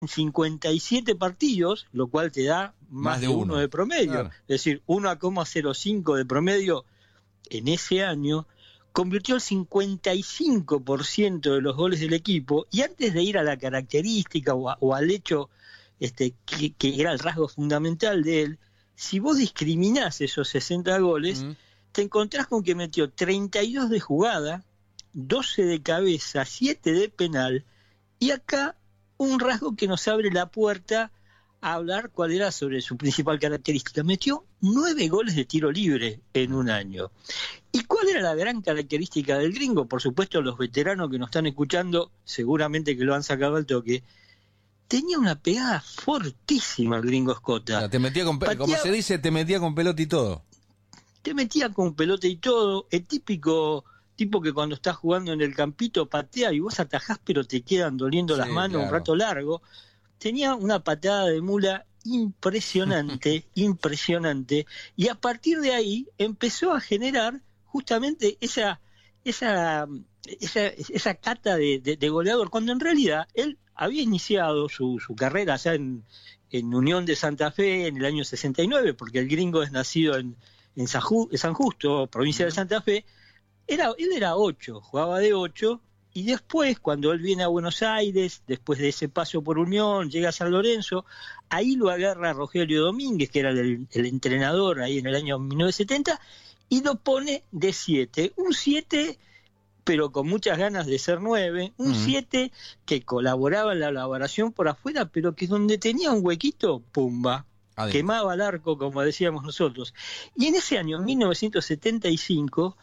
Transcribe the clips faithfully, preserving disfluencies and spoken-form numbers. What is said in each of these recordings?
cincuenta y siete partidos, lo cual te da más, más de, de uno de promedio. Claro. Es decir, uno coma cero cinco de promedio en ese año. Convirtió el cincuenta y cinco por ciento de los goles del equipo, y antes de ir a la característica o, a, o al hecho este, que, que era el rasgo fundamental de él, si vos discriminás esos sesenta goles, mm. te encontrás con que metió treinta y dos de jugada, doce de cabeza, siete de penal, y acá un rasgo que nos abre la puerta a hablar cuál era sobre su principal característica. Metió nueve goles de tiro libre en un año. ¿Y cuál era la gran característica del gringo? Por supuesto, los veteranos que nos están escuchando, seguramente que lo han sacado al toque. Tenía una pegada fortísima el gringo Escota. O sea, te metía con, Pateaba, como se dice, te metía con pelota y todo. Te metía con pelota y todo. El típico tipo que cuando estás jugando en el campito patea y vos atajás, pero te quedan doliendo sí, las manos claro. un rato largo. Tenía una patada de mula impresionante, impresionante, y a partir de ahí empezó a generar justamente esa esa esa, esa cata de, de, de goleador, cuando en realidad él había iniciado su, su carrera allá en, en Unión de Santa Fe en el año sesenta y nueve, porque el gringo es nacido en, en San Justo, provincia de Santa Fe. Era, él era ocho, jugaba de ocho. Y después, cuando él viene a Buenos Aires, después de ese paso por Unión, llega a San Lorenzo, ahí lo agarra Rogelio Domínguez, que era el, el entrenador ahí en el año mil novecientos setenta, y lo pone de siete. Un siete, pero con muchas ganas de ser nueve. Un siete uh-huh. que colaboraba en la elaboración por afuera, pero que donde tenía un huequito, pumba, Adentro. Quemaba el arco, como decíamos nosotros. Y en ese año, mil novecientos setenta y cinco,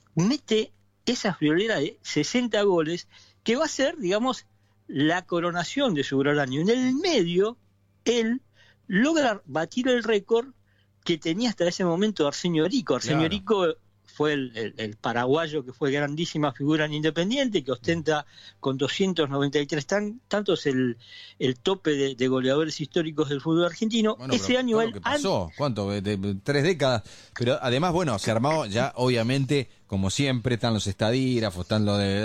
mete esa friolera de sesenta goles, que va a ser, digamos, la coronación de su gran año. En el medio, él logra batir el récord que tenía hasta ese momento Arsenio Rico. Arsenio claro. Rico fue el, el, el paraguayo que fue grandísima figura en Independiente, que ostenta con doscientos noventa y tres tan, tantos el, el tope de, de goleadores históricos del fútbol argentino. Bueno, ese pero, año él... ¿Qué pasó? An... ¿Cuánto? De, de, tres décadas. Pero además, bueno, se armó ya, obviamente, como siempre, están los estadígrafos, están los de...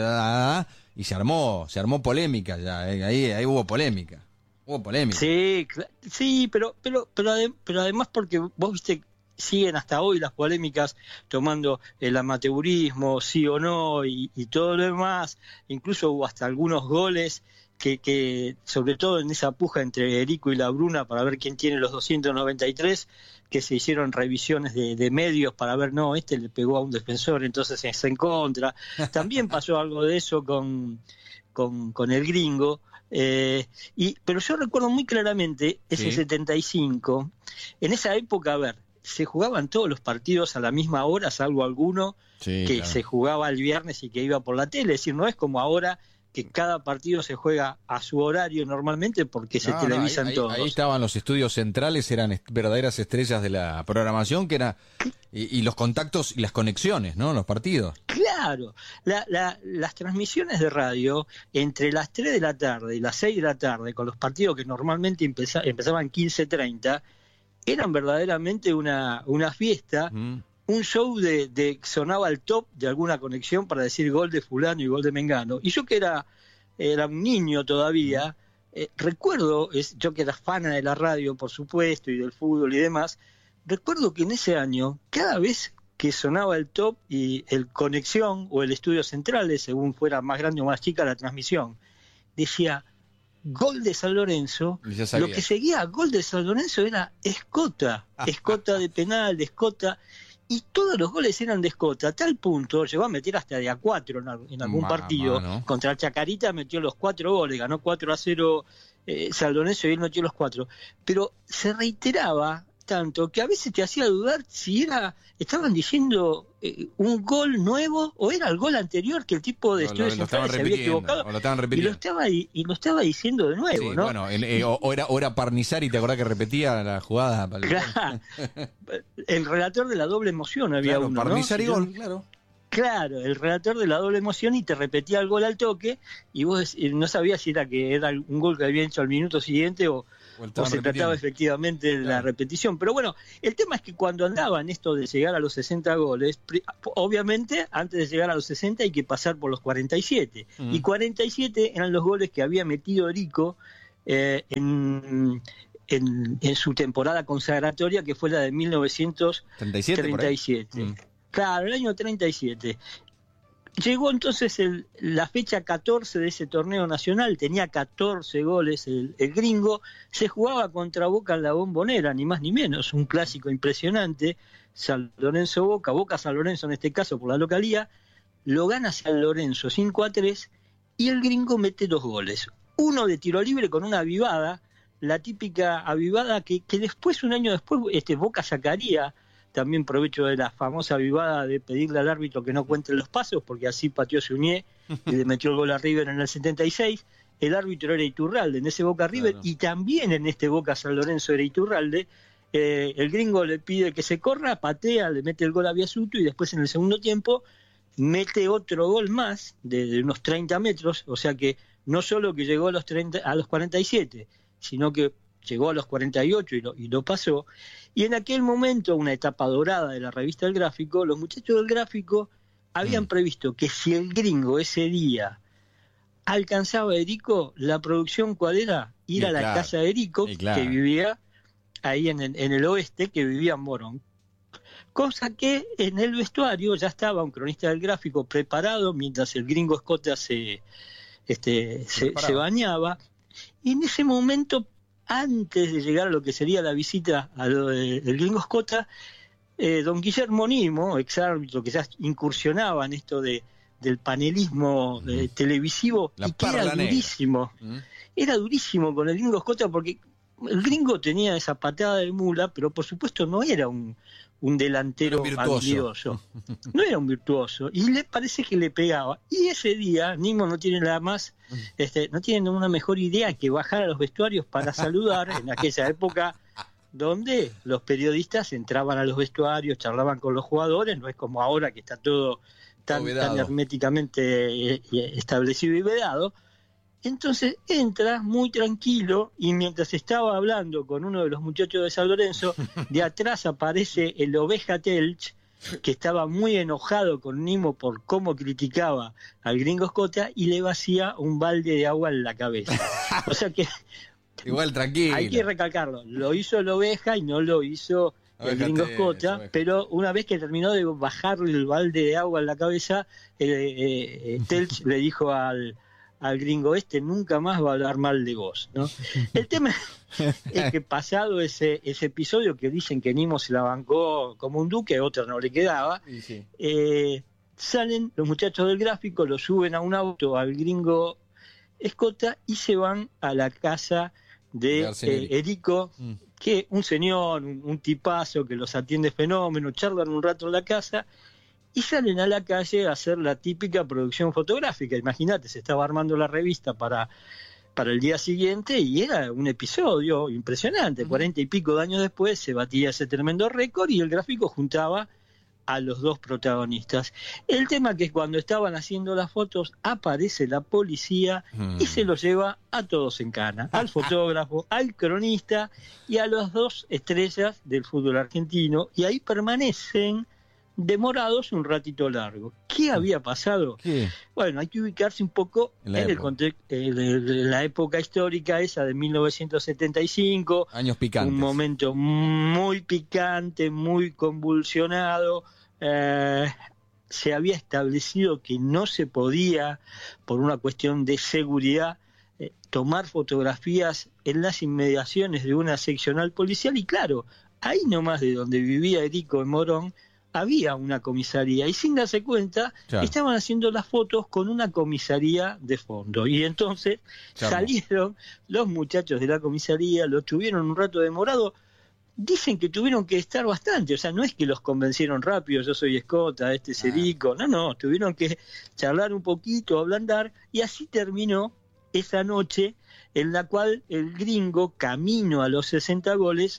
Y se armó, se armó polémica ya, eh, ahí, ahí hubo polémica. Hubo polémica. Sí, sí, pero, pero, pero, adem- pero además porque vos viste... siguen hasta hoy las polémicas tomando el amateurismo, sí o no, y, y todo lo demás. Incluso hubo hasta algunos goles que, que, sobre todo en esa puja entre Erico y la Bruna para ver quién tiene los doscientos noventa y tres, que se hicieron revisiones de, de medios para ver, no, este le pegó a un defensor, entonces es en contra. También pasó algo de eso con, con, con el gringo. Eh, y, pero yo recuerdo muy claramente ese sí. setenta y cinco. En esa época, a ver, se jugaban todos los partidos a la misma hora, salvo alguno sí, que claro. se jugaba el viernes y que iba por la tele. Es decir, no es como ahora que cada partido se juega a su horario normalmente porque se no, televisan no, ahí, todos. Ahí, ahí estaban los estudios centrales, eran est- verdaderas estrellas de la programación, que era y, y los contactos y las conexiones, ¿no? Los partidos. Claro, la, la, las transmisiones de radio entre las tres de la tarde y las seis de la tarde, con los partidos que normalmente empeza- empezaban quince treinta, eran verdaderamente una, una fiesta, mm. un show de, de sonaba al top de alguna conexión para decir gol de fulano y gol de mengano. Y yo que era, era un niño todavía, eh, recuerdo, es, yo que era fana de la radio, por supuesto, y del fútbol y demás, recuerdo que en ese año, cada vez que sonaba el top y el conexión o el estudio central, según fuera más grande o más chica la transmisión, decía... gol de San Lorenzo, lo que seguía a gol de San Lorenzo era Escota, Escota de penal, de Escota, y todos los goles eran de Escota, a tal punto, llegó a meter hasta de a cuatro en, en algún Ma, partido, mano. Contra el Chacarita metió los cuatro goles, ganó cuatro a cero eh, San Lorenzo y él metió los cuatro, pero se reiteraba tanto que a veces te hacía dudar si era estaban diciendo eh, un gol nuevo o era el gol anterior que el tipo de estudios centrales se había equivocado o lo y lo estaba y, y lo estaba diciendo de nuevo, sí, ¿no? Bueno, en, eh, o, o era o era Parnizari, ¿te acordás que repetía la jugada? Claro. El relator de la doble emoción había claro, uno, Parnizari ¿no? gol, claro. Claro, el relator de la doble emoción y te repetía el gol al toque y vos no sabías si era que era un gol que había hecho al minuto siguiente o O, o se trataba efectivamente de claro. la repetición. Pero bueno, el tema es que cuando andaban esto de llegar a los sesenta goles, obviamente antes de llegar a los sesenta hay que pasar por los cuarenta y siete. Mm. Y cuarenta y siete eran los goles que había metido Erico eh, en, en, en su temporada consagratoria, que fue la de mil novecientos treinta y siete. Mm. Claro, el año treinta y siete. Llegó entonces el, la fecha catorce de ese torneo nacional, tenía catorce goles el, el gringo, se jugaba contra Boca en la Bombonera, ni más ni menos, un clásico impresionante, San Lorenzo Boca, Boca San Lorenzo en este caso por la localía, lo gana San Lorenzo cinco a tres y el gringo mete dos goles, uno de tiro libre con una avivada, la típica avivada que, que después, un año después, este, Boca sacaría. También provecho de la famosa avivada de pedirle al árbitro que no cuente los pasos, porque así pateó Suñé y le metió el gol a River en el setenta y seis. El árbitro era Iturralde en ese Boca River, claro. Y también en este Boca San Lorenzo era Iturralde. Eh, el gringo le pide que se corra, patea, le mete el gol a Biasuto y después en el segundo tiempo mete otro gol más de, de unos treinta metros, o sea que no solo que llegó a los, treinta, a los cuarenta y siete, sino que llegó a los cuarenta y ocho y lo, y lo pasó. Y en aquel momento, una etapa dorada de la revista El Gráfico, los muchachos del Gráfico habían mm. previsto que si el gringo ese día alcanzaba a Erico, la producción, ¿cuál era? Ir y a la claro. casa de Erico, claro. que vivía ahí en el, en el oeste, que vivía en Morón. Cosa que en el vestuario ya estaba un cronista del Gráfico preparado, mientras el gringo Escota se, este, se, se bañaba. Y en ese momento, antes de llegar a lo que sería la visita a lo de, del gringo Escota, eh, don Guillermo Nimo, exárbitro que ya incursionaba en esto de del panelismo mm. eh, televisivo, la y que era durísimo, mm. era durísimo con el gringo Escota, porque el gringo tenía esa patada de mula, pero por supuesto no era un, un delantero habilidoso, no era un virtuoso, y le parece que le pegaba. Y ese día Nimo no tiene nada más, este, no tiene una mejor idea que bajar a los vestuarios para saludar en aquella época donde los periodistas entraban a los vestuarios, charlaban con los jugadores, no es como ahora que está todo tan, tan herméticamente establecido y vedado. Entonces entra muy tranquilo y mientras estaba hablando con uno de los muchachos de San Lorenzo, de atrás aparece el Oveja Telch, que estaba muy enojado con Nimo por cómo criticaba al gringo Escota y le vacía un balde de agua en la cabeza. O sea que igual tranquilo. Hay que recalcarlo, lo hizo el Oveja y no lo hizo el gringo Escota, pero una vez que terminó de bajarle el balde de agua en la cabeza, eh, eh, Telch le dijo al al gringo este, nunca más va a hablar mal de vos, ¿no? El tema es que pasado ese ese episodio que dicen que Nimo se la bancó como un duque, a otro no le quedaba, sí, sí. Eh, salen los muchachos del Gráfico, lo suben a un auto al gringo Escota y se van a la casa de eh, Erico, mm. que un señor, un, un tipazo que los atiende fenómeno, charlan un rato en la casa y salen a la calle a hacer la típica producción fotográfica. Imagínate, se estaba armando la revista para, para el día siguiente y era un episodio impresionante. Uh-huh. Cuarenta y pico de años después se batía ese tremendo récord y el Gráfico juntaba a los dos protagonistas. El tema que es cuando estaban haciendo las fotos aparece la policía uh-huh. y se los lleva a todos en cana, al fotógrafo, al cronista y a las dos estrellas del fútbol argentino, y ahí permanecen demorados un ratito largo. ¿Qué había pasado? ¿Qué? Bueno, hay que ubicarse un poco en, en el contexto, en la época histórica esa de mil novecientos setenta y cinco. Años picantes. Un momento muy picante, muy convulsionado. Eh, se había establecido que no se podía, por una cuestión de seguridad, eh, tomar fotografías en las inmediaciones de una seccional policial. Y claro, ahí nomás de donde vivía Erico en Morón, había una comisaría y sin darse cuenta claro. estaban haciendo las fotos con una comisaría de fondo y entonces claro. salieron los muchachos de la comisaría, los tuvieron un rato demorado, dicen que tuvieron que estar bastante, o sea, no es que los convencieron rápido, yo soy Escota, este es Erico, no, no, tuvieron que charlar un poquito, ablandar, y así terminó esa noche en la cual el gringo, camino a los sesenta goles,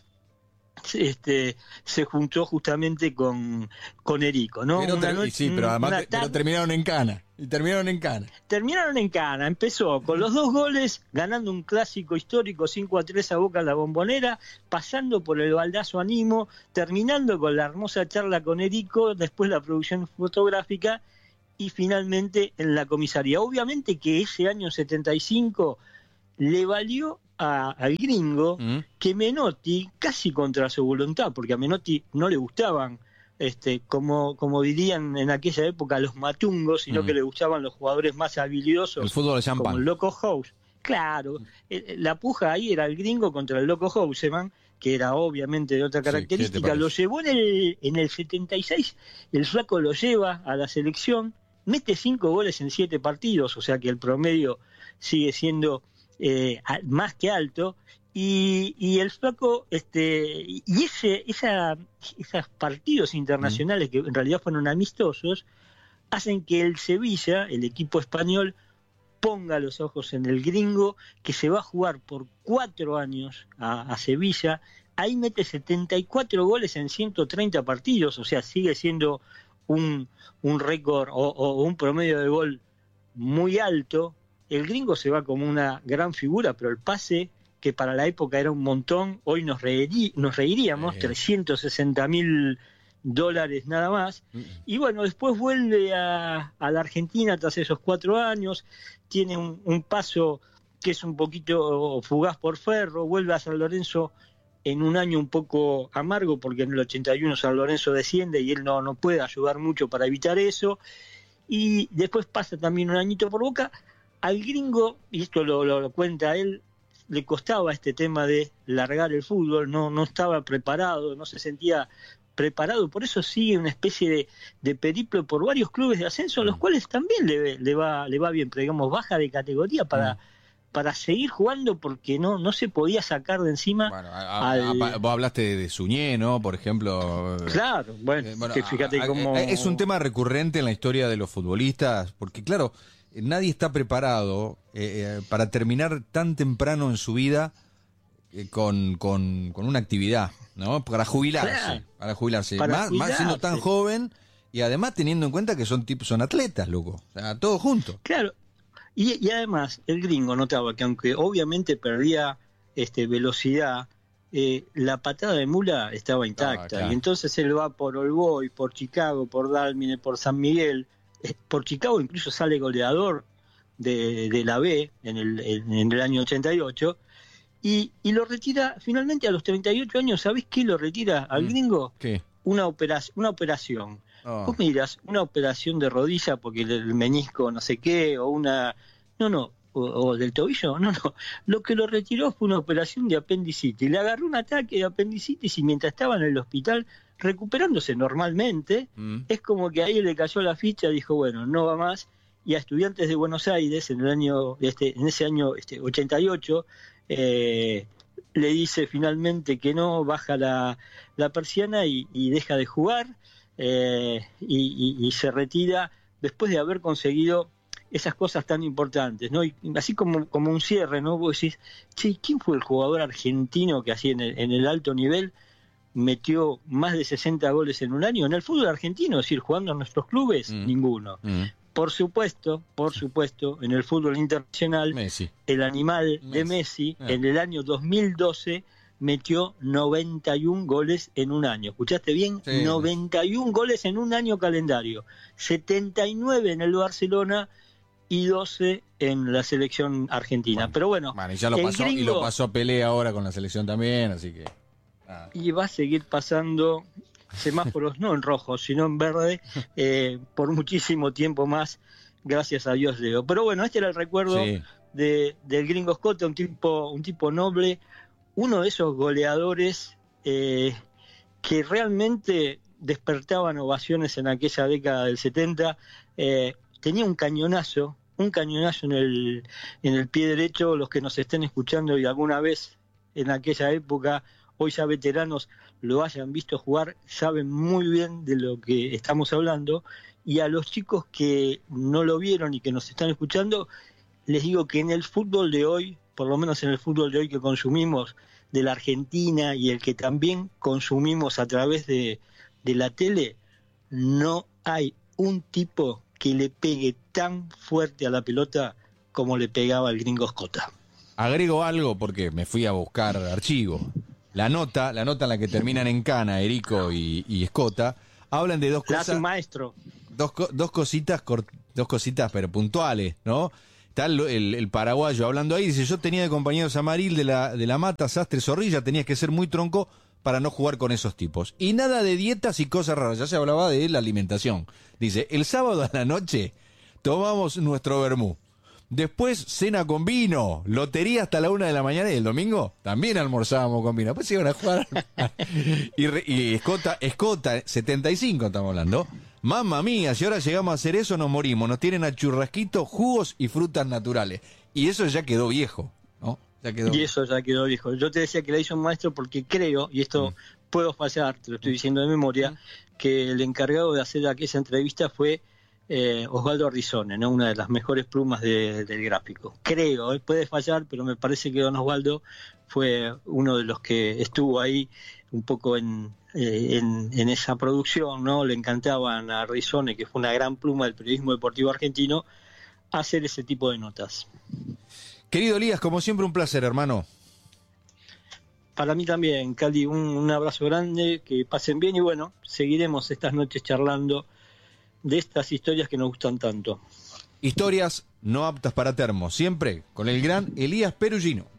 Este, se juntó justamente con, con Erico, ¿no? Pero, una noche, sí, pero además te, pero terminaron en cana. Y terminaron en cana. Terminaron en cana. Empezó con los dos goles, ganando un clásico histórico cinco a tres a Boca en la Bombonera, pasando por el baldazo a Nimo, terminando con la hermosa charla con Erico, después la producción fotográfica y finalmente en la comisaría. Obviamente que ese año setenta y cinco le valió a, al gringo mm. que Menotti, casi contra su voluntad, porque a Menotti no le gustaban, este, como, como dirían en aquella época, los matungos, sino mm. que le gustaban los jugadores más habilidosos, el fútbol de champán, como el Loco House. Claro, la puja ahí era el gringo contra el Loco Houseman, que era obviamente de otra característica. Sí, lo llevó en el, en el setenta y seis, el flaco lo lleva a la selección, mete cinco goles en siete partidos, o sea que el promedio sigue siendo eh, más que alto, y, y el flaco, este, y ese, esa, esos partidos internacionales, mm. que en realidad fueron amistosos, hacen que el Sevilla, el equipo español, ponga los ojos en el gringo, que se va a jugar por cuatro años a, a Sevilla. Ahí mete setenta y cuatro goles en ciento treinta partidos, o sea, sigue siendo un, un récord o, o un promedio de gol muy alto. El gringo se va como una gran figura, pero el pase, que para la época era un montón, hoy nos, reirí, nos reiríamos, eh. trescientos sesenta mil dólares nada más. Y bueno, después vuelve a, a la Argentina tras esos cuatro años, tiene un, un paso que es un poquito fugaz por Ferro, vuelve a San Lorenzo en un año un poco amargo, porque en el ochenta y uno San Lorenzo desciende y él no, no puede ayudar mucho para evitar eso, y después pasa también un añito por Boca. Al gringo, y esto lo, lo, lo cuenta él, le costaba este tema de largar el fútbol, no, no estaba preparado, no se sentía preparado, por eso sigue una especie de, de periplo por varios clubes de ascenso, a los cuales también le, le va le va bien, pero digamos, baja de categoría para, mm. para seguir jugando, porque no no se podía sacar de encima. Bueno, a, al... a, vos hablaste de Suñé, ¿no? Por ejemplo. Claro, bueno, eh, bueno que fíjate a, cómo... Es un tema recurrente en la historia de los futbolistas, porque claro, nadie está preparado eh, para terminar tan temprano en su vida eh, con, con, con una actividad, ¿no? Para jubilarse, claro, para jubilarse, para más, jubilarse. Más siendo tan joven y además teniendo en cuenta que son tipos, son atletas, loco, o sea, todo junto. Claro, y, y además el gringo notaba que aunque obviamente perdía este velocidad, eh, la patada de mula estaba intacta, ah, claro. Y entonces él va por All Boys, por Chicago, por Dálmine, por San Miguel, eh, por Chicago incluso sale goleador de, de la B en el, en, en el año ochenta y ocho. Y, y lo retira finalmente a los treinta y ocho años. ¿Sabés qué lo retira al gringo? ¿Qué? Una operación. Una operación. Oh. Vos mirás, una operación de rodilla porque el, el menisco no sé qué, o una... No, no, o, o del tobillo, no, no. Lo que lo retiró fue una operación de apendicitis. Le agarró un ataque de apendicitis y mientras estaba en el hospital recuperándose normalmente, mm. es como que ahí le cayó la ficha, dijo, bueno, no va más. Y a Estudiantes de Buenos Aires, en el año este en ese año este ochenta y ocho, Eh, le dice finalmente que no, baja la, la persiana y, y deja de jugar, eh, y, y, y se retira después de haber conseguido esas cosas tan importantes, ¿no? Y así como, como un cierre, ¿no? Vos decís, che, ¿quién fue el jugador argentino que así en el, en el alto nivel metió más de sesenta goles en un año? En el fútbol argentino, es decir, jugando en nuestros clubes, mm. ninguno. Mm. Por supuesto, por supuesto, en el fútbol internacional, Messi. El animal Messi. de Messi, eh. en el año dos mil doce, metió noventa y un goles en un año. ¿Escuchaste bien? Sí. noventa y un goles en un año calendario. setenta y nueve en el Barcelona y doce en la selección argentina. Bueno, pero bueno, bueno y ya lo pasó, gringo, y lo pasó a Pelé ahora con la selección también, así que... Ah. Y va a seguir pasando... semáforos no en rojo sino en verde eh, por muchísimo tiempo más, gracias a Dios, Leo. Pero bueno, este era el recuerdo sí. de del gringo Escota, un tipo un tipo noble, uno de esos goleadores eh, que realmente despertaban ovaciones en aquella década del setenta. Eh, tenía un cañonazo un cañonazo en el en el pie derecho. Los que nos estén escuchando y alguna vez en aquella época, hoy ya veteranos, lo hayan visto jugar, saben muy bien de lo que estamos hablando. Y a los chicos que no lo vieron y que nos están escuchando, les digo que en el fútbol de hoy, por lo menos en el fútbol de hoy que consumimos de la Argentina y el que también consumimos a través de, de la tele, no hay un tipo que le pegue tan fuerte a la pelota como le pegaba el gringo Escota. Agrego algo porque me fui a buscar archivo. La nota, la nota en la que terminan en cana, Erico y, y Escota, hablan de dos cosas. Clase maestro. Dos, dos cositas, dos cositas, pero puntuales, ¿no? está el, el, el paraguayo hablando ahí, dice, yo tenía de compañeros a Maril de la, de la Mata, Sastre, Zorrilla, tenías que ser muy tronco para no jugar con esos tipos. Y nada de dietas y cosas raras, ya se hablaba de la alimentación. Dice, el sábado a la noche tomamos nuestro vermú. Después cena con vino, lotería hasta la una de la mañana, y el domingo también almorzábamos con vino. Después iban a jugar. y, re, y Escota, Escota, setenta y cinco estamos hablando. Mamma mía, si ahora llegamos a hacer eso nos morimos. Nos tienen a churrasquito, jugos y frutas naturales. Y eso ya quedó viejo, ¿no? Ya quedó... Y eso ya quedó viejo. Yo te decía que la hizo un maestro porque creo, y esto mm. puedo fallar, te lo estoy diciendo de memoria, mm. que el encargado de hacer esa entrevista fue eh, Osvaldo Arrizone, ¿no? Una de las mejores plumas de, del gráfico. Creo, eh, puede fallar, pero me parece que don Osvaldo fue uno de los que estuvo ahí un poco en, eh, en, en esa producción, ¿no? Le encantaban a Arrizone, que fue una gran pluma del periodismo deportivo argentino, hacer ese tipo de notas. Querido Elías, como siempre un placer, hermano. Para mí también, Cali, un, un abrazo grande, que pasen bien y bueno, seguiremos estas noches charlando de estas historias que nos gustan tanto. Historias no aptas para termo, siempre con el gran Elías Perugino.